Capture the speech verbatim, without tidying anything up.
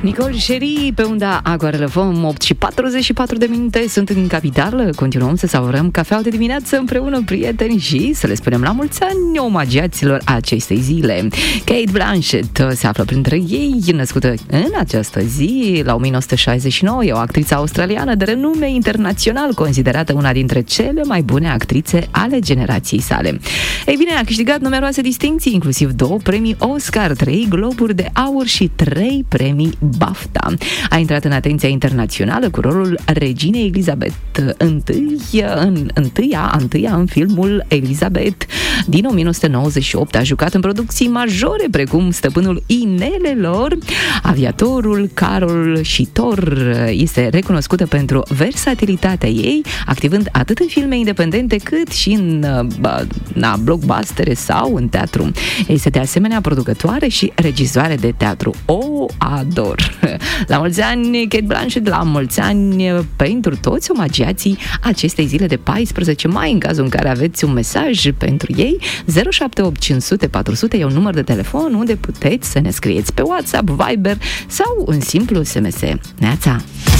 Nicole Sherry pe unda Agoarele Vom, opt și patruzeci și patru de minute, sunt în capitală. Continuăm să savurăm cafeaua de dimineață împreună, prieteni, și să le spunem la mulți ani omagiaților acestei zile. Cate Blanchett se află printre ei, născută în această zi, la o mie nouă sute șaizeci și nouă, e o actriță australiană de renume internațional, considerată una dintre cele mai bune actrițe ale generației sale. Ei bine, a câștigat numeroase distincții, inclusiv două premii Oscar, trei Globuri de Aur și trei premii BAFTA. A intrat în atenția internațională cu rolul reginei Elizabeth I, în întâia, a întâia în filmul Elizabeth din o mie nouă sute nouăzeci și opt. A jucat în producții majore precum Stăpânul Inelelor, Aviatorul, Carol și Thor. Este recunoscută pentru versatilitatea ei, activând atât în filme independente cât și în na, blockbustere sau în teatru. Este de asemenea producătoare și regizoare de teatru. O ador! La mulți ani, Cate Blanchett, la mulți ani pentru toți omagiații acestei zile de paisprezece mai, în cazul în care aveți un mesaj pentru ei. Zero șapte opt cinci zero zero patru zero zero e un număr de telefon unde puteți să ne scrieți pe WhatsApp, Viber sau un simplu S M S. Neața!